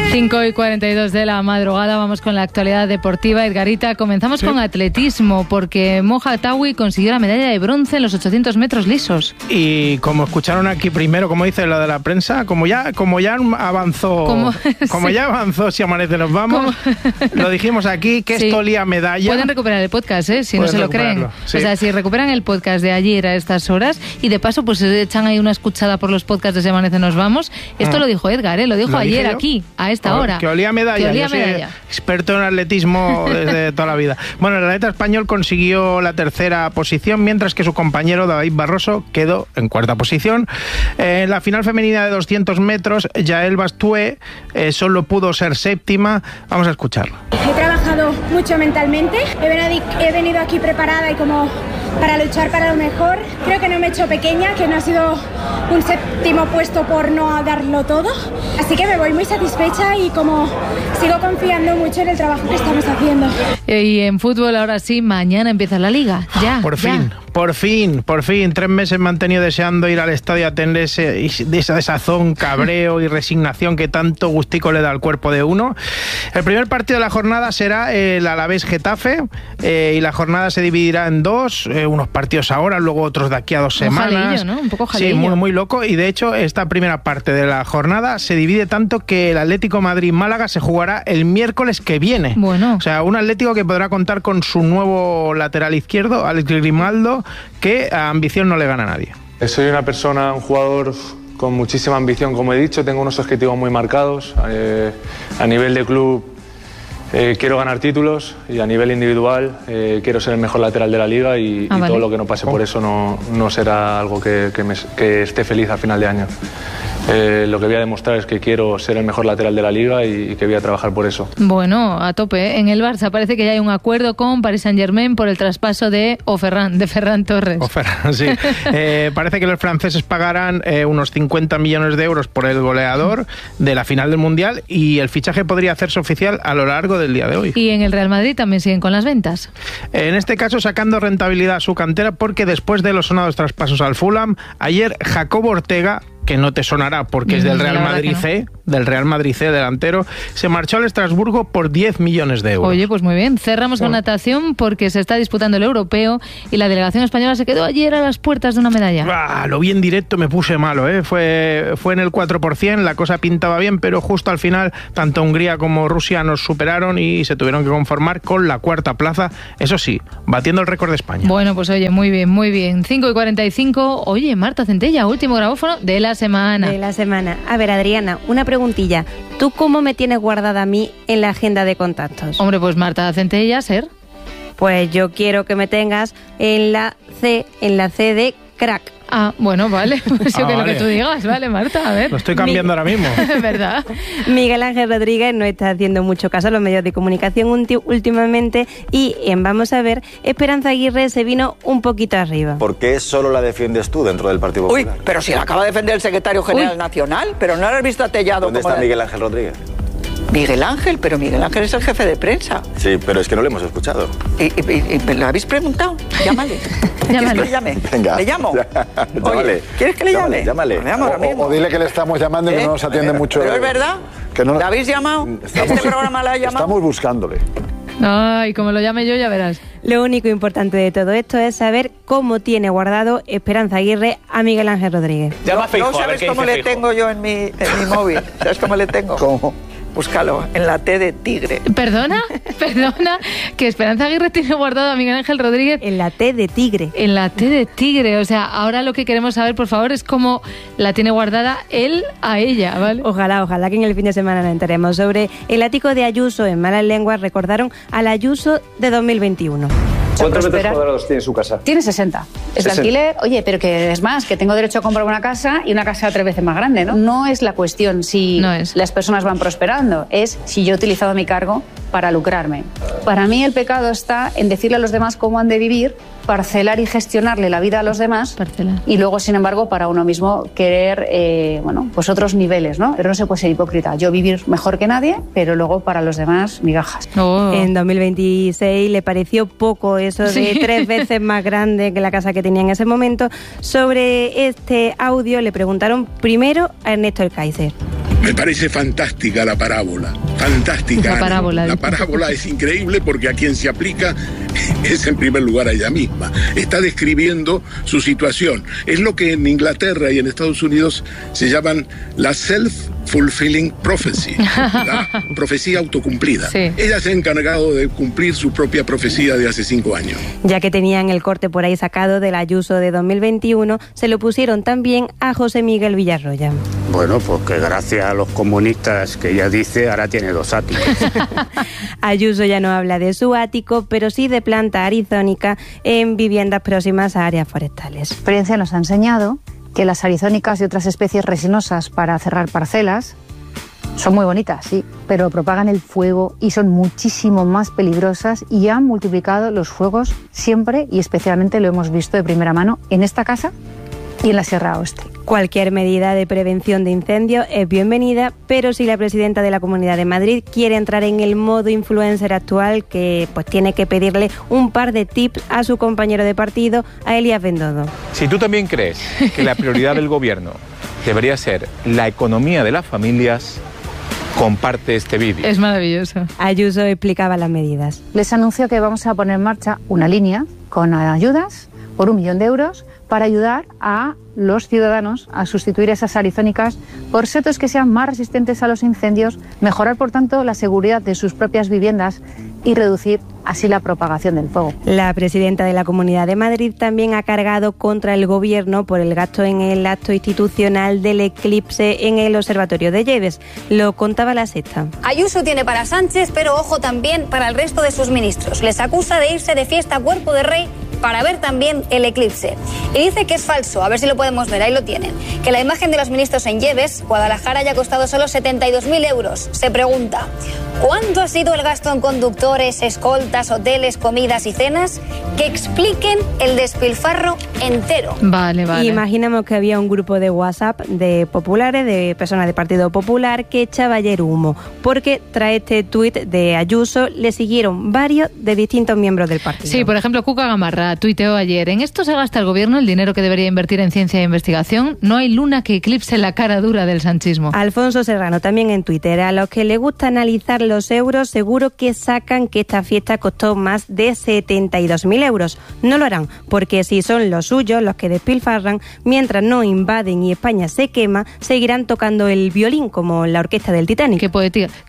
5:42 de la madrugada, vamos con la actualidad deportiva. Edgarita, comenzamos con atletismo, porque Moja Atawi consiguió la medalla de bronce en los 800 metros lisos. Y como escucharon aquí primero, como dice lo de la prensa, como ya avanzó, ya avanzó Si Amanece Nos Vamos, lo dijimos aquí, que esto olía medalla. Pueden recuperar el podcast, si no se lo creen. Sí. O sea, si recuperan el podcast de ayer a estas horas y de paso pues echan ahí una escuchada por los podcasts de Si Amanece Nos Vamos, esto lo dijo Edgar, lo dijo ayer aquí, a esta hora. Que olía medalla. Yo soy experto en atletismo desde toda la vida. Bueno, el atleta español consiguió la tercera posición, mientras que su compañero David Barroso quedó en cuarta posición. En la final femenina de 200 metros, Yael Bastue solo pudo ser séptima. Vamos a escucharlo. He trabajado mucho mentalmente. He venido aquí preparada y como para luchar para lo mejor. Creo que no me he hecho pequeña, que no ha sido un séptimo puesto por no darlo todo. Así que me voy muy satisfecha y como sigo confiando mucho en el trabajo que estamos haciendo. Y en fútbol ahora sí, mañana empieza la Liga. Ya. Por fin. 3 meses me han tenido deseando ir al estadio a tener esa desazón, cabreo y resignación que tanto gustico le da al cuerpo de uno. El primer partido de la jornada será el Alavés Getafe y la jornada se dividirá en dos, unos partidos ahora, luego otros de aquí a 2 semanas. Jaleillo, ¿no? Un poco jaleillo. Sí, muy loco, y de hecho esta primera parte de la jornada se divide tanto que el Atlético Madrid-Málaga se jugará el miércoles que viene. Bueno. O sea, un Atlético que podrá contar con su nuevo lateral izquierdo, Alex Grimaldo, que a ambición no le gana a nadie. Soy un jugador con muchísima ambición, como he dicho, tengo unos objetivos muy marcados. A nivel de club quiero ganar títulos y a nivel individual quiero ser el mejor lateral de la liga y todo lo que no pase por eso no será algo que esté feliz al final de año. Lo que voy a demostrar es que quiero ser el mejor lateral de la liga y que voy a trabajar por eso. Bueno, a tope. En el Barça parece que ya hay un acuerdo con Paris Saint-Germain por el traspaso de Ferran Torres. Sí. Parece que los franceses pagarán unos 50 millones de euros por el goleador de la final del Mundial y el fichaje podría hacerse oficial a lo largo del día de hoy. Y en el Real Madrid también siguen con las ventas. En este caso sacando rentabilidad a su cantera, porque después de los sonados traspasos al Fulham, ayer Jacobo Ortega, que no te sonará porque es del Real Madrid C, delantero, se marchó al Estrasburgo por 10 millones de euros. Oye, pues muy bien. Cerramos con natación porque se está disputando el europeo y la delegación española se quedó ayer a las puertas de una medalla. Lo vi en directo, me puse malo, Fue en el 4%, la cosa pintaba bien, pero justo al final tanto Hungría como Rusia nos superaron y se tuvieron que conformar con la cuarta plaza, eso sí, batiendo el récord de España. Bueno, pues oye, muy bien. 5:45. Oye, Marta Centella, último grabófono de la semana. A ver, Adriana, una preguntilla. ¿Tú cómo me tienes guardada a mí en la agenda de contactos? Hombre, pues Marta Centella, Pues yo quiero que me tengas en la C de crack. Bueno, vale. Pues yo que lo que tú digas, vale, Marta, a ver. Lo estoy cambiando ahora mismo. ¿Verdad? Miguel Ángel Rodríguez no está haciendo mucho caso a los medios de comunicación últimamente y Vamos a ver, Esperanza Aguirre se vino un poquito arriba. ¿Por qué solo la defiendes tú dentro del Partido Popular? Uy, pero si la acaba de defender el secretario general nacional, pero no lo has visto a Tellado. ¿Dónde está Miguel Ángel Rodríguez? Miguel Ángel, pero Miguel Ángel es el jefe de prensa. Sí, pero es que no lo hemos escuchado. ¿Y me lo habéis preguntado? Llámale. ¿Quieres que le llame? Venga. ¿Le llamo? Oye, ¿quieres que le llame? Llámale. Le llamo ahora mismo. O dile que le estamos llamando y que no nos atiende mucho. ¿Pero es verdad? Que no... ¿Le habéis llamado? ¿Este programa la ha llamado? Estamos buscándole. Ay, como lo llame yo, ya verás. Lo único importante de todo esto es saber cómo tiene guardado Esperanza Aguirre a Miguel Ángel Rodríguez. No sabes cómo le tengo yo en mi móvil. ¿Sabes cómo le tengo? ¿Cómo? Búscalo, en la T de tigre. ¿Perdona? Que Esperanza Aguirre tiene guardado a Miguel Ángel Rodríguez en la T de tigre. En la T de tigre, o sea, ahora lo que queremos saber, por favor, es cómo la tiene guardada él a ella, ¿vale? Ojalá que en el fin de semana nos enteremos. Sobre el ático de Ayuso, en malas lenguas recordaron al Ayuso de 2021. ¿Cuántos metros cuadrados tiene su casa? Tiene 60. Es de alquiler. Oye, pero que es más, que tengo derecho a comprar una casa y una casa 3 veces más grande, ¿no? No es la cuestión si las personas van prosperando, es si yo he utilizado mi cargo para lucrarme. Para mí el pecado está en decirle a los demás cómo han de vivir, parcelar y gestionarle la vida a los demás y luego, sin embargo, para uno mismo querer, pues otros niveles, ¿no? Pero no se puede ser hipócrita. Yo vivir mejor que nadie, pero luego para los demás, migajas. En 2026 le pareció poco eso de 3 veces más grande que la casa que tenía en ese momento. Sobre este audio le preguntaron primero a Ernesto El Kaiser. Me parece fantástica la parábola, fantástica. La parábola es increíble porque a quien se aplica es en primer lugar a ella misma. Está describiendo su situación. Es lo que en Inglaterra y en Estados Unidos se llaman la self-fulfilling prophecy, la profecía autocumplida. Sí. Ella se ha encargado de cumplir su propia profecía de hace 5 años. Ya que tenían el corte por ahí sacado del Ayuso de 2021, se lo pusieron también a José Miguel Villarroya. Bueno, pues que gracias a los comunistas que ella dice, ahora tiene 2 áticos. Ayuso ya no habla de su ático, pero sí de planta arizónica en viviendas próximas a áreas forestales. La experiencia nos ha enseñado que las arizónicas y otras especies resinosas para cerrar parcelas son muy bonitas, sí, pero propagan el fuego y son muchísimo más peligrosas y han multiplicado los fuegos siempre y especialmente lo hemos visto de primera mano en esta casa y en la Sierra Oeste. Cualquier medida de prevención de incendios es bienvenida, pero si la presidenta de la Comunidad de Madrid quiere entrar en el modo influencer actual, que pues tiene que pedirle un par de tips a su compañero de partido, a Elías Bendodo. Si tú también crees que la prioridad del gobierno debería ser la economía de las familias, comparte este vídeo. Es maravilloso. Ayuso explicaba las medidas. Les anuncio que vamos a poner en marcha una línea con ayudas por 1 millón de euros para ayudar a los ciudadanos a sustituir esas arizónicas por setos que sean más resistentes a los incendios, mejorar por tanto la seguridad de sus propias viviendas y reducir así la propagación del fuego. La presidenta de la Comunidad de Madrid también ha cargado contra el gobierno por el gasto en el acto institucional del eclipse en el Observatorio de Lleves. Lo contaba La Sexta. Ayuso tiene para Sánchez, pero ojo también para el resto de sus ministros. Les acusa de irse de fiesta a cuerpo de rey para ver también el eclipse. Y dice que es falso, a ver si lo podemos ver, ahí lo tienen, que la imagen de los ministros en Lleves, Guadalajara, haya costado solo 72.000 euros. Se pregunta, ¿cuánto ha sido el gasto en conductores, escoltas, hoteles, comidas y cenas? Que expliquen el despilfarro entero. Vale. Imaginamos que había un grupo de WhatsApp de populares, de personas del Partido Popular, que echaba ayer humo, porque tras este tuit de Ayuso le siguieron varios de distintos miembros del partido. Sí, por ejemplo, Cuca Gamarra tuiteó ayer: en esto se gasta el gobierno el dinero que debería invertir en ciencia e investigación. No hay luna que eclipse la cara dura del sanchismo. Alfonso Serrano también en Twitter: a los que les gusta analizar los euros, seguro que sacan que esta fiesta costó más de 72.000 euros. No lo harán, porque si son los suyos los que despilfarran, mientras no invaden y España se quema, seguirán tocando el violín como la orquesta del Titanic. Qué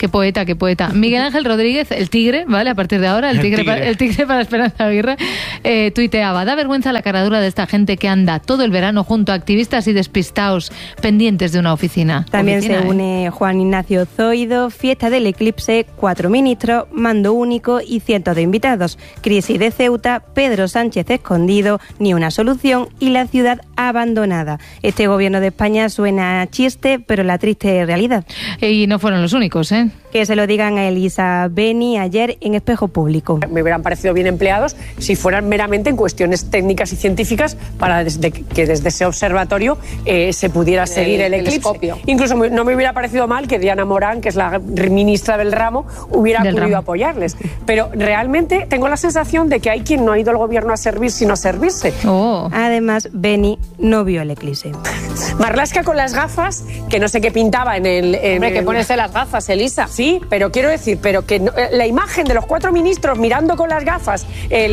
poeta. Miguel Ángel Rodríguez, el tigre, ¿vale? A partir de ahora, el tigre para Esperanza Aguirre, tuiteaba: da vergüenza la caradura de esta gente que anda todo el verano junto a activistas y despistados pendientes de una oficina. También se une Juan Ignacio Zoido: fiesta del eclipse, 4 ministros, mando único y cientos de invitados. Crisis de Ceuta, Pedro Sánchez escondido, ni una solución y la ciudad abandonada. Este gobierno de España suena a chiste, pero la triste realidad. Y no fueron los únicos, ¿eh? Que se lo digan a Elisa Beni ayer en Espejo Público. Me hubieran parecido bien empleados si fueran meramente en cuestiones técnicas y científicas para que desde ese observatorio se pudiera seguir el eclipse. Incluso no me hubiera parecido mal que Diana Morán, que es la ministra del ramo, hubiera acudido a apoyarles. Pero realmente tengo la sensación de que hay quien no ha ido al gobierno a servir sino a servirse. Además, Beni no vio el eclipse. Marlaska con las gafas, que no sé qué pintaba en el... Hombre, que ponerse las gafas, Elisa. Sí, pero quiero decir, que no, la imagen de los 4 ministros mirando con las gafas el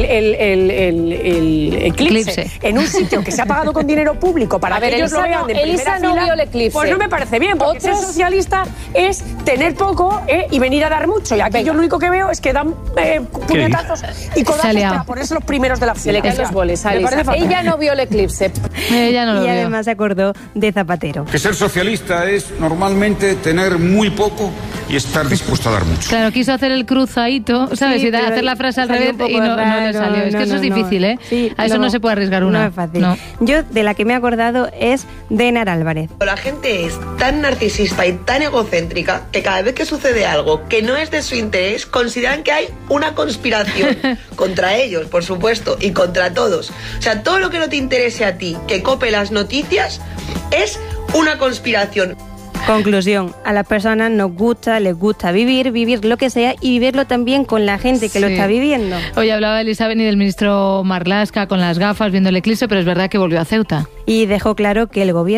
eclipse en un sitio que se ha pagado con dinero público para que ellos lo vean en primera Elisa no fila, vio el eclipse. Pues no me parece bien, porque ser socialista es tener poco y venir a dar mucho. Y aquí yo lo único que veo es que dan puñetazos y codazos para ponerse los primeros de la fila. Se le caen los boles a Elisa. Ella no vio el eclipse. Ella no lo vio. Y además se acordó de Zapatero. Que ser socialista es normalmente tener muy poco y estar dispuesto a dar mucho. Claro, quiso hacer el cruzadito, ¿sabes? Sí, y hacer la frase al revés y no le salió. Es que eso es difícil, ¿eh? Sí, a eso no se puede arriesgar una. No es fácil. No. Yo, de la que me he acordado, es de Enar Álvarez. La gente es tan narcisista y tan egocéntrica que cada vez que sucede algo que no es de su interés, consideran que hay una conspiración contra ellos, por supuesto, y contra todos. O sea, todo lo que no te interese a ti, que cope las noticias, es una conspiración. Conclusión: a las personas les gusta vivir lo que sea y vivirlo también con la gente que lo está viviendo. Hoy hablaba Elisa Beni del ministro Marlaska con las gafas viendo el eclipse, pero es verdad que volvió a Ceuta. Y dejó claro que el gobierno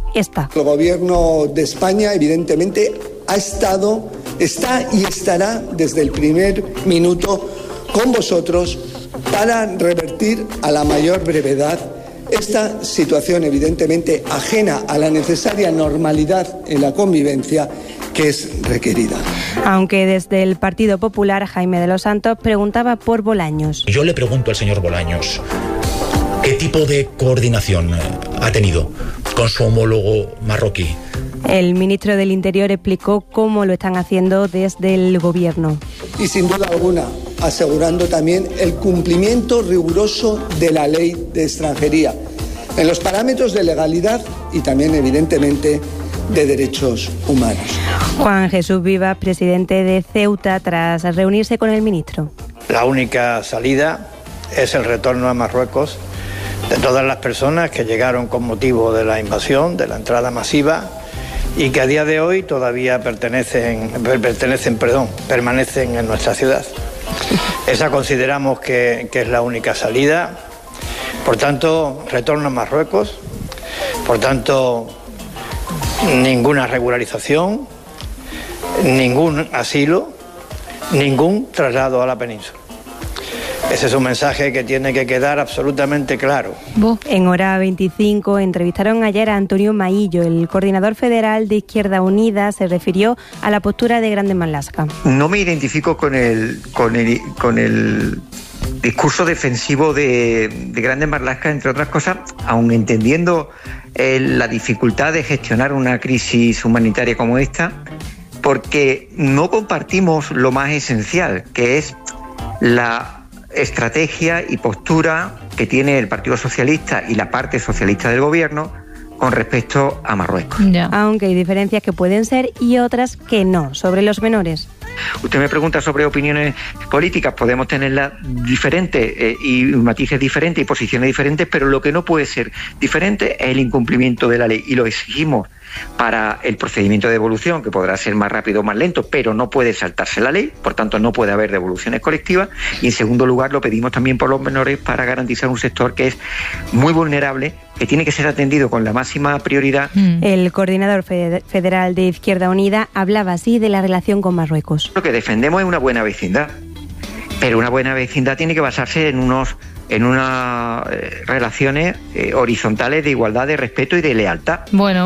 está. El gobierno de España, evidentemente, está y estará desde el primer minuto con vosotros para revertir a la mayor brevedad esta situación, evidentemente ajena a la necesaria normalidad en la convivencia que es requerida. Aunque desde el Partido Popular, Jaime de los Santos preguntaba por Bolaños. Yo le pregunto al señor Bolaños, ¿qué tipo de coordinación ha tenido con su homólogo marroquí? El ministro del Interior explicó cómo lo están haciendo desde el gobierno. Y sin duda alguna, asegurando también el cumplimiento riguroso de la ley de extranjería, en los parámetros de legalidad y también, evidentemente, de derechos humanos. Juan Jesús Vivas, presidente de Ceuta, tras reunirse con el ministro. La única salida es el retorno a Marruecos de todas las personas que llegaron con motivo de la invasión, de la entrada masiva, y que a día de hoy todavía permanecen en nuestra ciudad. Esa consideramos que es la única salida. Por tanto, retorno a Marruecos. Por tanto, ninguna regularización, ningún asilo, ningún traslado a la península. Ese es un mensaje que tiene que quedar absolutamente claro. En Hora 25 entrevistaron ayer a Antonio Maillo, el coordinador federal de Izquierda Unida. Se refirió a la postura de Grande Marlaska. No me identifico con el discurso defensivo de Grande Marlaska, entre otras cosas, aun entendiendo la dificultad de gestionar una crisis humanitaria como esta, porque no compartimos lo más esencial, que es la estrategia y postura que tiene el Partido Socialista y la parte socialista del gobierno con respecto a Marruecos. Ya. Aunque hay diferencias que pueden ser y otras que no, sobre los menores. Usted me pregunta sobre opiniones políticas, podemos tenerlas diferentes y matices diferentes y posiciones diferentes, pero lo que no puede ser diferente es el incumplimiento de la ley, y lo exigimos para el procedimiento de devolución, que podrá ser más rápido o más lento, pero no puede saltarse la ley, por tanto no puede haber devoluciones colectivas, y en segundo lugar lo pedimos también por los menores para garantizar un sector que es muy vulnerable, que tiene que ser atendido con la máxima prioridad. El coordinador federal de Izquierda Unida hablaba así de la relación con Marruecos. Lo que defendemos es una buena vecindad, pero una buena vecindad tiene que basarse en unas relaciones horizontales de igualdad, de respeto y de lealtad. Bueno,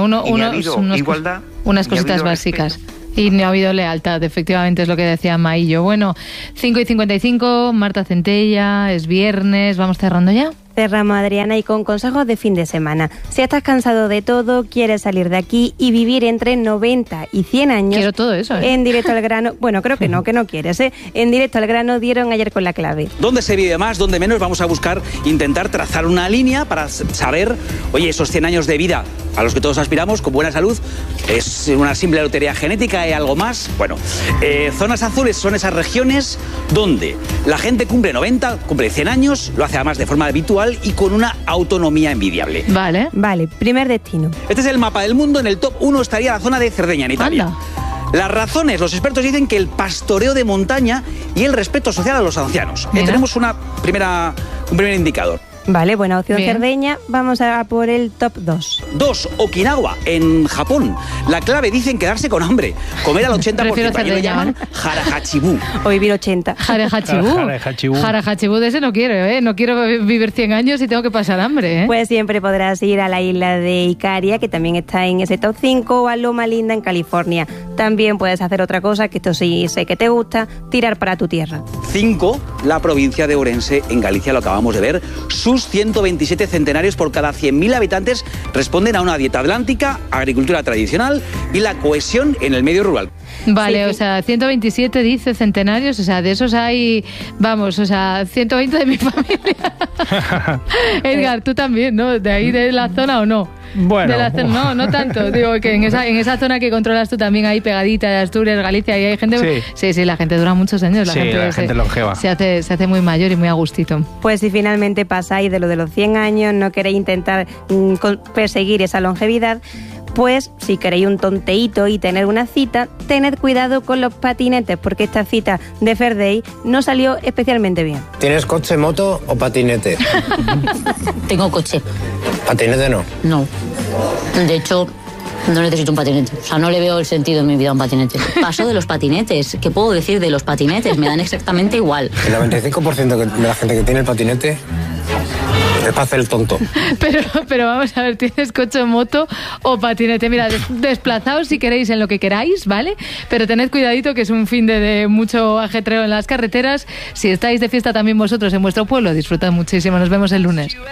unas cositas básicas. Y no ha habido lealtad, efectivamente, es lo que decía Maillo. Bueno, 5:55, Marta Centella, es viernes, ¿vamos cerrando ya? Cerramos, Adriana, y con consejos de fin de semana. Si estás cansado de todo, quieres salir de aquí y vivir entre 90 y 100 años... Quiero todo eso, En Directo al Grano... Bueno, creo que no quieres, ¿eh? En Directo al Grano dieron ayer con la clave. ¿Dónde se vive más? ¿Dónde menos? Vamos a buscar, intentar trazar una línea para saber, oye, esos 100 años de vida a los que todos aspiramos, con buena salud, ¿es una simple lotería genética? ¿Hay algo más? Bueno, zonas azules son esas regiones donde la gente cumple 90, cumple 100 años, lo hace además de forma habitual y con una autonomía envidiable. Vale, primer destino. Este es el mapa del mundo. En el top 1 estaría la zona de Cerdeña, en Italia. Anda. Las razones, los expertos dicen que el pastoreo de montaña y el respeto social a los ancianos. Tenemos un primer indicador. Vale, buena opción. Bien. Cerdeña. Vamos a por el top 2. 2, Okinawa, en Japón. La clave dice en quedarse con hambre. Comer al 80%. Allí lo llaman harahachibu. O vivir 80. Harahachibu de ese no quiero, ¿eh? No quiero vivir 100 años y tengo que pasar hambre, ¿eh? Pues siempre podrás ir a la isla de Icaria, que también está en ese top 5, o a Loma Linda, en California. También puedes hacer otra cosa, que esto sí sé que te gusta, tirar para tu tierra. 5, la provincia de Ourense, en Galicia, lo acabamos de ver. Sus 127 centenarios por cada 100.000 habitantes responden a una dieta atlántica, agricultura tradicional y la cohesión en el medio rural. Vale, sí. O sea, 127 dice centenarios, o sea, de esos hay, 120 de mi familia. Edgar, tú también, ¿no? ¿De ahí de la zona o no? Bueno. No tanto. Digo que en esa zona que controlas tú también hay pegadita de Asturias, Galicia, y hay gente... Sí, la gente dura muchos años. La gente longeva. Se hace muy mayor y muy a gustito. Pues si finalmente pasáis de lo de los 100 años, no queréis intentar perseguir esa longevidad, Pues si queréis un tonteíto y tener una cita, tened cuidado con los patinetes, porque esta cita de Fair Day no salió especialmente bien. ¿Tienes coche, moto o patinete? Tengo coche. ¿Patinete no? No. De hecho, no necesito un patinete. O sea, no le veo el sentido en mi vida a un patinete. Paso de los patinetes. ¿Qué puedo decir de los patinetes? Me dan exactamente igual. El 95% de la gente que tiene el patinete es para hacer el tonto. Pero vamos a ver, ¿tienes coche, moto o patinete? Mira, desplazaos si queréis en lo que queráis, ¿vale? Pero tened cuidadito que es un fin de mucho ajetreo en las carreteras. Si estáis de fiesta también vosotros en vuestro pueblo, disfrutad muchísimo. Nos vemos el lunes.